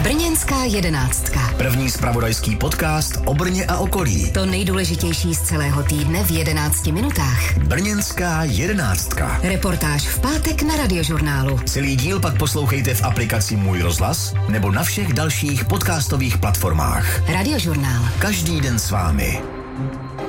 Brněnská jedenáctka. První zpravodajský podcast o Brně a okolí. To nejdůležitější z celého týdne v 11 minutách. Brněnská jedenáctka. Reportáž v pátek na Radiožurnálu. Celý díl pak poslouchejte v aplikaci Můj rozhlas nebo na všech dalších podcastových platformách. Radiožurnál. Každý den s vámi.